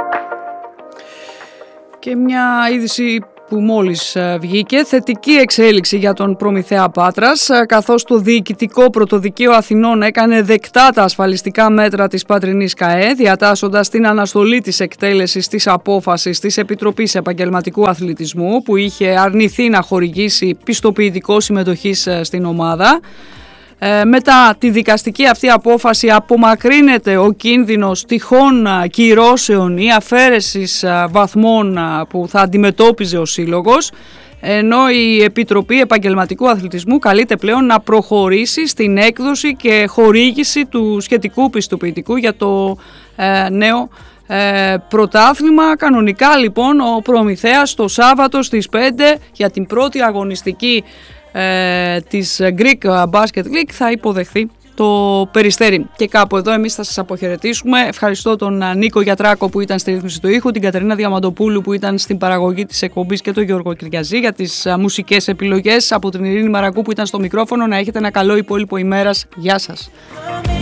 Και μια είδηση που μόλις βγήκε, θετική εξέλιξη για τον Προμηθέα Πάτρας, καθώς το Διοικητικό Πρωτοδικείο Αθηνών έκανε δεκτά τα ασφαλιστικά μέτρα της Πατρινής ΚΑΕ, διατάσσοντας την αναστολή της εκτέλεσης της απόφασης της Επιτροπής Επαγγελματικού Αθλητισμού, που είχε αρνηθεί να χορηγήσει πιστοποιητικό συμμετοχής στην ομάδα. Μετά τη δικαστική αυτή απόφαση απομακρύνεται ο κίνδυνος τυχόν κυρώσεων ή αφαίρεσης βαθμών που θα αντιμετώπιζε ο σύλλογος, ενώ η Επιτροπή Επαγγελματικού Αθλητισμού καλείται πλέον να προχωρήσει στην έκδοση και χορήγηση του σχετικού πιστοποιητικού για το νέο πρωτάθλημα. Κανονικά λοιπόν ο Προμηθέας το Σάββατο στις 5 για την πρώτη αγωνιστική της Greek Basket League θα υποδεχθεί το Περιστέρι. Και κάπου εδώ εμείς θα σας αποχαιρετήσουμε. Ευχαριστώ τον Νίκο Γιατράκο που ήταν στη ρύθμιση του ήχου, την Κατερίνα Διαμαντοπούλου που ήταν στην παραγωγή της εκπομπής και τον Γιώργο Κυριαζή για τις μουσικές επιλογές, από την Ειρήνη Μαρακού που ήταν στο μικρόφωνο. Να έχετε ένα καλό υπόλοιπο ημέρας. Γεια σας.